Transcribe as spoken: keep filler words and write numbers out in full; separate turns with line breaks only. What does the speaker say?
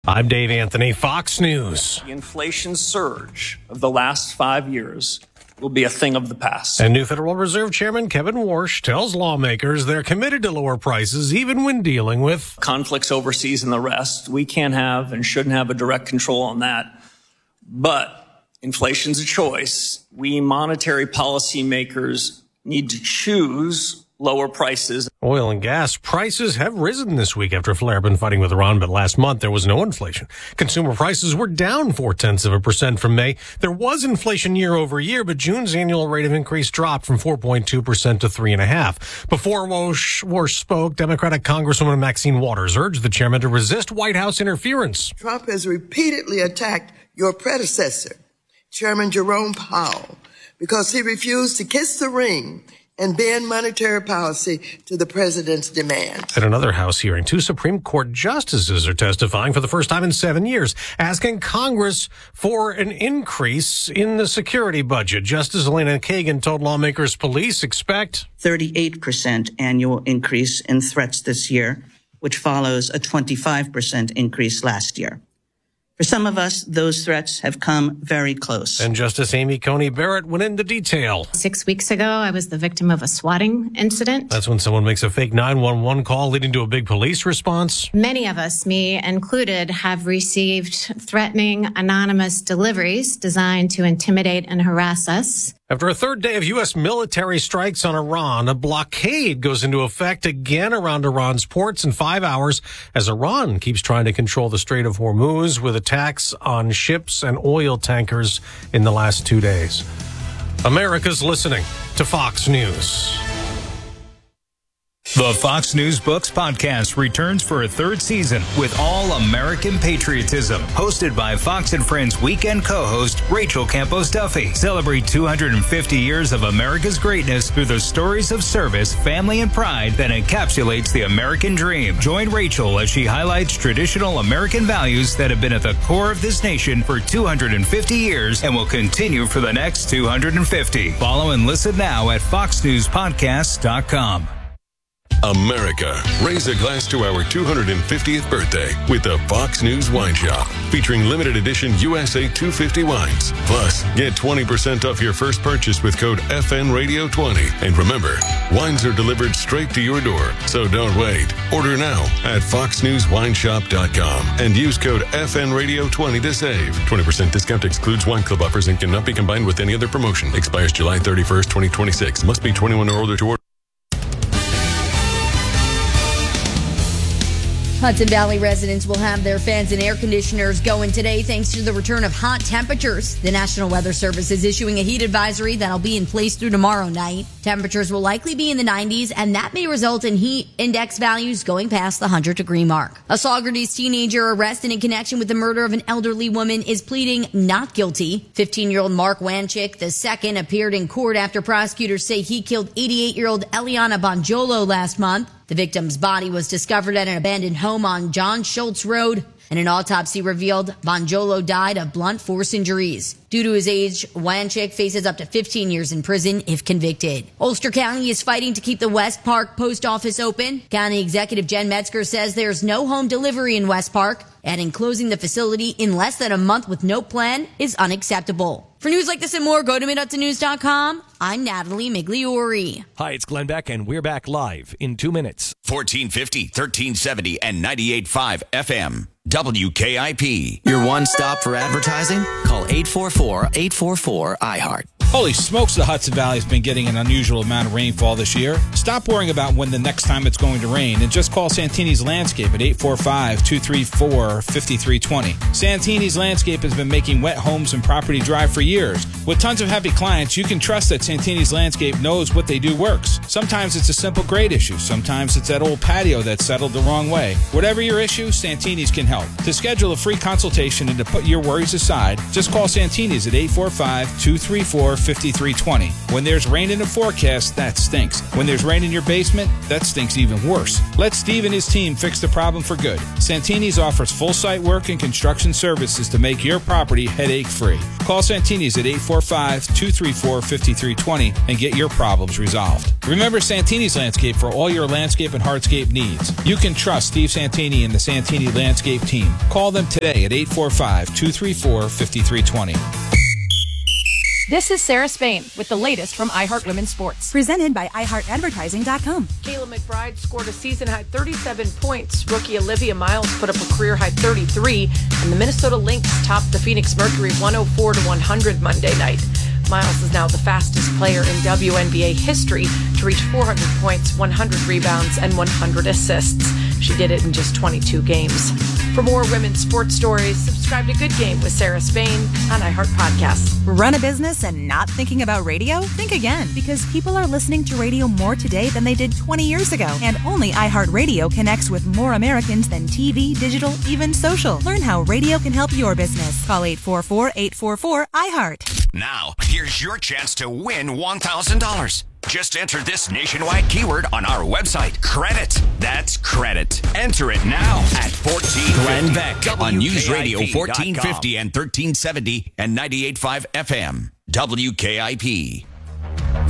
I'm Dave Anthony, Fox News.
The inflation surge of the last five years will be a thing of the past.
And new Federal Reserve Chairman Kevin Warsh tells lawmakers they're committed to lower prices even when dealing with
conflicts overseas and the rest. We can't have and shouldn't have a direct control on that. But inflation's a choice. We monetary policymakers need to choose lower prices.
Oil and gas prices have risen this week after a flare-up in fighting with Iran, but last month there was no inflation. Consumer prices were down four-tenths of a percent from May. There was inflation year over year, but June's annual rate of increase dropped from four point two percent to three point five percent. Before Warsh, Warsh spoke, Democratic Congresswoman Maxine Waters urged the chairman to resist White House interference.
Trump has repeatedly attacked your predecessor, Chairman Jerome Powell, because he refused to kiss the ring and bend monetary policy to the president's demands.
At another House hearing, two Supreme Court justices are testifying for the first time in seven years, asking Congress for an increase in the security budget. Justice Elena Kagan told lawmakers police expect
thirty-eight percent annual increase in threats this year, which follows a twenty-five percent increase last year. For some of us, those threats have come very close.
And Justice Amy Coney Barrett went into detail.
Six weeks ago, I was the victim of a swatting incident.
That's when someone makes a fake nine one one call leading to a big police response.
Many of us, me included, have received threatening anonymous deliveries designed to intimidate and harass us.
After a third day of U S military strikes on Iran, a blockade goes into effect again around Iran's ports in five hours as Iran keeps trying to control the Strait of Hormuz with attacks on ships and oil tankers in the last two days. America's listening to Fox News.
The Fox News Books podcast returns for a third season with all American patriotism. Hosted by Fox and Friends weekend co-host Rachel Campos Duffy. Celebrate two hundred fifty years of America's greatness through the stories of service, family, and pride that encapsulates the American dream. Join Rachel as she highlights traditional American values that have been at the core of this nation for two hundred fifty years and will continue for the next two hundred fifty. Follow and listen now at fox news podcasts dot com.
America, raise a glass to our two hundred fiftieth birthday with the Fox News Wine Shop, featuring limited edition U S A two fifty wines. Plus, get twenty percent off your first purchase with code F N Radio twenty. And remember, wines are delivered straight to your door, so don't wait. Order now at fox news wine shop dot com and use code F N Radio twenty to save. twenty percent discount excludes wine club offers and cannot be combined with any other promotion. Expires July thirty-first, twenty twenty-six. Must be twenty-one or older to order.
Hudson Valley residents will have their fans and air conditioners going today thanks to the return of hot temperatures. The National Weather Service is issuing a heat advisory that'll be in place through tomorrow night. Temperatures will likely be in the nineties, and that may result in heat index values going past the one hundred degree mark. A Saugerties teenager arrested in connection with the murder of an elderly woman is pleading not guilty. fifteen-year-old Mark Wanchik the second appeared in court after prosecutors say he killed eighty-eight-year-old Eliana Bonjolo last month. The victim's body was discovered at an abandoned home on John Schultz Road, and an autopsy revealed Bonjolo died of blunt force injuries. Due to his age, Wanchik faces up to fifteen years in prison if convicted. Ulster County is fighting to keep the West Park post office open. County Executive Jen Metzger says there's no home delivery in West Park, adding closing the facility in less than a month with no plan is unacceptable. For news like this and more, go to mid hudson news dot com. I'm Natalie Migliori.
Hi, it's Glenn Beck, and we're back live in two minutes.
fourteen fifty, thirteen seventy, and ninety-eight point five F M. W K I P.
Your one stop for advertising? Call eight four four, eight four four, I heart.
Holy smokes, the Hudson Valley has been getting an unusual amount of rainfall this year. Stop worrying about when the next time it's going to rain and just call Santini's Landscape at eight four five, two three four, five three two zero. Santini's Landscape has been making wet homes and property dry for years. With tons of happy clients, you can trust that Santini's Landscape knows what they do works. Sometimes it's a simple grade issue. Sometimes it's that old patio that's settled the wrong way. Whatever your issue, Santini's can help. To schedule a free consultation and to put your worries aside, just call Santini's at eight four five, two three four, fifty-three twenty. When there's rain in the forecast, that stinks. When there's rain in your basement, that stinks even worse. Let Steve and his team fix the problem for good. Santini's offers full site work and construction services to make your property headache-free. Call Santini's at eight four five, two three four, five three two zero and get your problems resolved. Remember Santini's Landscape for all your landscape and hardscape needs. You can trust Steve Santini and the Santini Landscape team. Call them today at eight four five, two three four, five three two zero.
This is Sarah Spain with the latest from iHeart Women's Sports.
Presented by i heart advertising dot com.
Kayla McBride scored a season-high thirty-seven points. Rookie Olivia Miles put up a career-high thirty-three. And the Minnesota Lynx topped the Phoenix Mercury one oh four to one hundred Monday night. Miles is now the fastest player in W N B A history to reach four hundred points, one hundred rebounds, and one hundred assists. She did it in just twenty-two games. For more women's sports stories, subscribe to Good Game with Sarah Spain on iHeart Podcasts.
Run a business and not thinking about radio? Think again, because people are listening to radio more today than they did twenty years ago. And only iHeartRadio connects with more Americans than T V, digital, even social. Learn how radio can help your business. Call eight four four, eight four four, I heart.
Now, here's your chance to win one thousand dollars. Just enter this nationwide keyword on our website. Credit. That's credit. Enter it now at fourteen fifty.
Glenn Beck
on News Radio fourteen fifty and thirteen seventy and ninety-eight point five F M. W K I P.